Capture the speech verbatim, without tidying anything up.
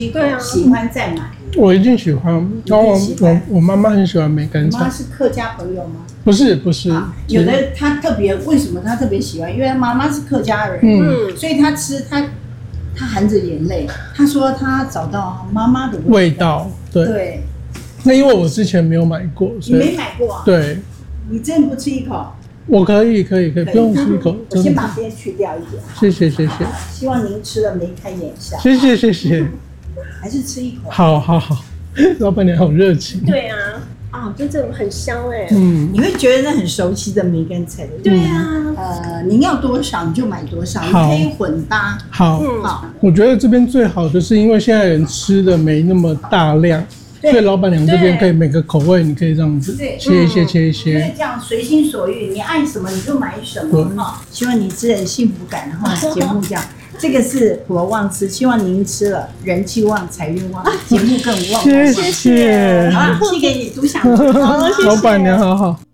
对啊， 喜欢再买。 我一定喜欢。然后我我我妈妈很喜欢梅干菜。 你妈是客家朋友吗？ 不是不是、 啊，有的她特别为什么她特别喜欢？因为她妈妈是客家人，嗯，所以她吃她她含着眼泪，她说她找到妈妈的味道。 味道，对。对。那因为我之前没有买过， 你没买过啊？ 对。 你真的不吃一口？ 我可以可以可以，不用吃一口。 我先把边去掉一点。 谢谢谢谢。 希望您吃了眉开眼笑。 谢谢谢谢。 还是吃一口。 好好好，老板娘好热情。 对啊，啊，就这种很香哎。 嗯，你会觉得那很熟悉的梅干菜。 对啊。 呃，您要多少你就买多少，你可以混搭。 好， 嗯好。我觉得这边最好就是因为现在人吃的没那么大量。所以老板娘这边可以每个口味，你可以这样子切一些，切一些， 因为这样随心所欲，你爱什么你就买什么哈。希望你吃点幸福感哈。节目这样，这个是我旺吃，希望您吃了人气旺、财运旺，节目更旺。 谢谢， 好，寄给你独享。 老板娘好好。